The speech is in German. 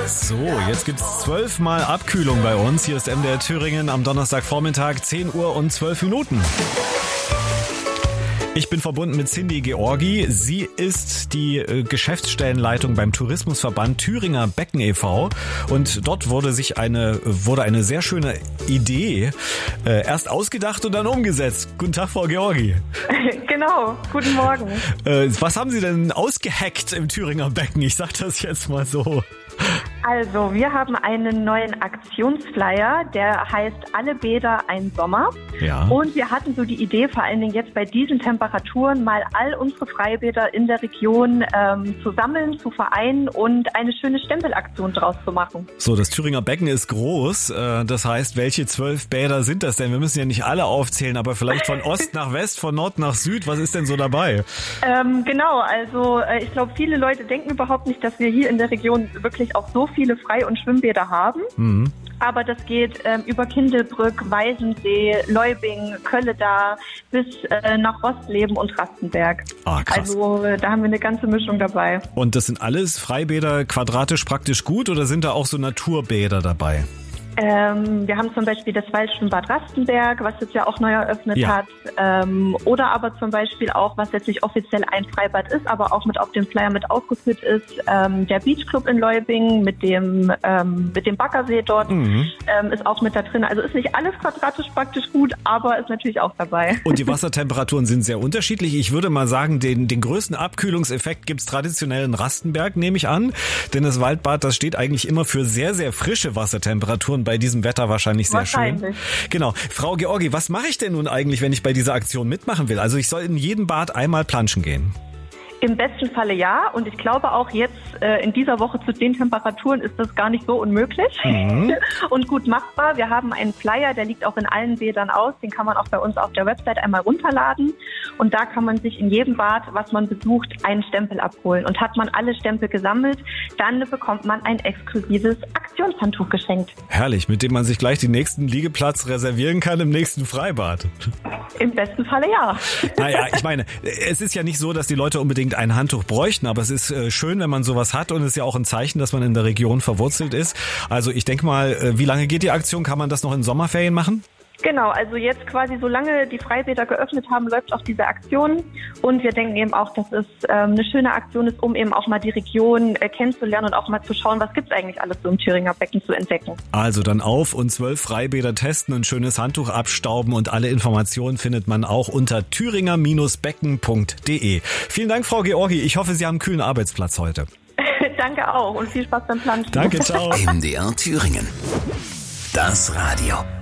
So, jetzt gibt's 12 Mal Abkühlung bei uns. Hier ist MDR Thüringen am Donnerstagvormittag, 10 Uhr und 12 Minuten. Ich bin verbunden mit Cindy Georgi. Sie ist die Geschäftsstellenleitung beim Tourismusverband Thüringer Becken e.V. Und dort wurde eine sehr schöne Idee erst ausgedacht und dann umgesetzt. Guten Tag, Frau Georgi. Genau, guten Morgen. Was haben Sie denn ausgehackt im Thüringer Becken? Ich sag das jetzt mal so. Also, wir haben einen neuen Aktionsflyer, der heißt Alle Bäder ein Sommer. Ja. Und wir hatten so die Idee, vor allen Dingen jetzt bei diesen Temperaturen, mal all unsere Freibäder in der Region zu sammeln, zu vereinen und eine schöne Stempelaktion draus zu machen. So, das Thüringer Becken ist groß. Das heißt, welche 12 Bäder sind das denn? Wir müssen ja nicht alle aufzählen, aber vielleicht von Ost nach West, von Nord nach Süd. Was ist denn so dabei? Genau, also ich glaube, viele Leute denken überhaupt nicht, dass wir hier in der Region wirklich auch so viele Frei- und Schwimmbäder haben. Mhm. Aber das geht über Kindelbrück, Weißensee, Leubing, Kölleda bis nach Rostleben und Rastenberg. Ah, krass. Also da haben wir eine ganze Mischung dabei. Und das sind alles Freibäder quadratisch praktisch gut oder sind da auch so Naturbäder dabei? Wir haben zum Beispiel das Waldschwimmbad Rastenberg, was jetzt ja auch neu eröffnet hat. Oder aber zum Beispiel auch, was jetzt nicht offiziell ein Freibad ist, aber auch mit auf dem Flyer mit aufgeführt ist, der Beachclub in Leubing mit dem Baggersee dort ist auch mit da drin. Also ist nicht alles quadratisch praktisch gut, aber ist natürlich auch dabei. Und die Wassertemperaturen sind sehr unterschiedlich. Ich würde mal sagen, den größten Abkühlungseffekt gibt's traditionell in Rastenberg, nehme ich an. Denn das Waldbad, das steht eigentlich immer für sehr, sehr frische Wassertemperaturen. Bei diesem Wetter wahrscheinlich sehr schön. Genau. Frau Georgi, was mache ich denn nun eigentlich, wenn ich bei dieser Aktion mitmachen will? Also ich soll in jedem Bad einmal planschen gehen. Im besten Falle ja. Und ich glaube auch jetzt in dieser Woche zu den Temperaturen ist das gar nicht so unmöglich und gut machbar. Wir haben einen Flyer, der liegt auch in allen Bädern aus. Den kann man auch bei uns auf der Website einmal runterladen. Und da kann man sich in jedem Bad, was man besucht, einen Stempel abholen. Und hat man alle Stempel gesammelt, dann bekommt man ein exklusives Aktionshandtuch geschenkt. Herrlich, mit dem man sich gleich den nächsten Liegeplatz reservieren kann im nächsten Freibad. Im besten Falle ja. Naja, ich meine, es ist ja nicht so, dass die Leute unbedingt ein Handtuch bräuchten, aber es ist schön, wenn man sowas hat und es ist ja auch ein Zeichen, dass man in der Region verwurzelt ist. Also ich denke mal, wie lange geht die Aktion? Kann man das noch in Sommerferien machen? Genau, also jetzt quasi solange die Freibäder geöffnet haben, läuft auch diese Aktion und wir denken eben auch, dass es eine schöne Aktion ist, um eben auch mal die Region kennenzulernen und auch mal zu schauen, was gibt's eigentlich alles so im Thüringer Becken zu entdecken. Also dann auf und 12 Freibäder testen, ein schönes Handtuch abstauben und alle Informationen findet man auch unter thüringer-becken.de. Vielen Dank, Frau Georgi. Ich hoffe, Sie haben einen kühlen Arbeitsplatz heute. Danke auch und viel Spaß beim Planschen. Danke, ciao. MDR Thüringen. Das Radio.